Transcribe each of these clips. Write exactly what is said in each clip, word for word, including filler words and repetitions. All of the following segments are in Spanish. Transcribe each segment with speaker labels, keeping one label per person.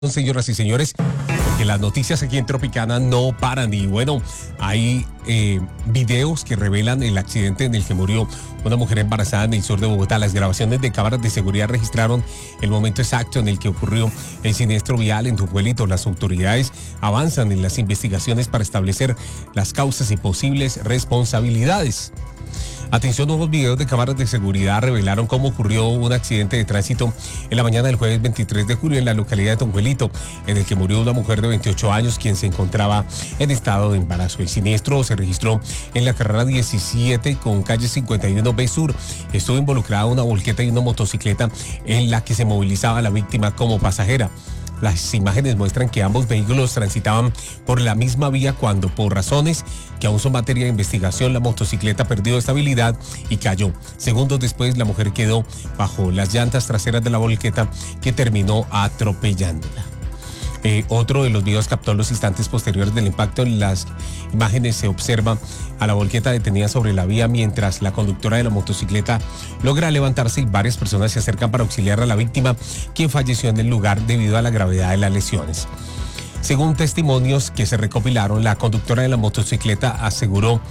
Speaker 1: Señoras y señores, porque las noticias aquí en Tropicana no paran. Y bueno, hay eh, videos que revelan el accidente en el que murió una mujer embarazada en el sur de Bogotá. Las grabaciones de cámaras de seguridad registraron el momento exacto en el que ocurrió el siniestro vial en Tunjuelito. Las autoridades avanzan en las investigaciones para establecer las causas y posibles responsabilidades. Atención, nuevos videos de cámaras de seguridad revelaron cómo ocurrió un accidente de tránsito en la mañana del jueves veintitrés de julio en la localidad de Tunjuelito, en el que murió una mujer de veintiocho años quien se encontraba en estado de embarazo. El siniestro se registró en la carrera diecisiete con calle cincuenta y uno B Sur. Estuvo involucrada una volqueta y una motocicleta en la que se movilizaba la víctima como pasajera. Las imágenes muestran que ambos vehículos transitaban por la misma vía cuando, por razones que aún son materia de investigación, la motocicleta perdió estabilidad y cayó. Segundos después, la mujer quedó bajo las llantas traseras de la volqueta que terminó atropellándola. Eh, otro de los videos captó los instantes posteriores del impacto. En las imágenes se observa a la volqueta detenida sobre la vía mientras la conductora de la motocicleta logra levantarse y varias personas se acercan para auxiliar a la víctima, quien falleció en el lugar debido a la gravedad de las lesiones. Según testimonios que se recopilaron, la conductora de la motocicleta aseguró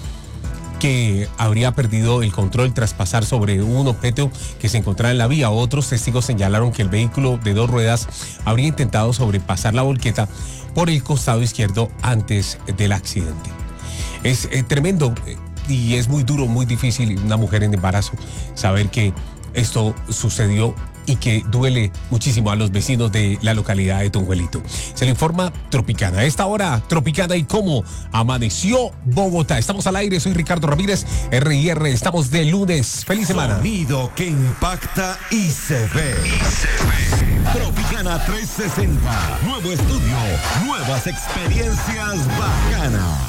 Speaker 1: que habría perdido el control tras pasar sobre un objeto que se encontraba en la vía. Otros testigos señalaron que el vehículo de dos ruedas habría intentado sobrepasar la volqueta por el costado izquierdo antes del accidente. Es eh, tremendo eh, y es muy duro, muy difícil, una mujer en embarazo, saber que esto sucedió y que duele muchísimo a los vecinos de la localidad de Tunjuelito. Se le informa Tropicana. A esta hora, Tropicana y cómo amaneció Bogotá. Estamos al aire, soy Ricardo Ramírez, R I R, estamos de lunes. ¡Feliz semana!
Speaker 2: Sonido que impacta y se ve. Y se ve. Tropicana trescientos sesenta. Nuevo estudio, nuevas experiencias bacanas.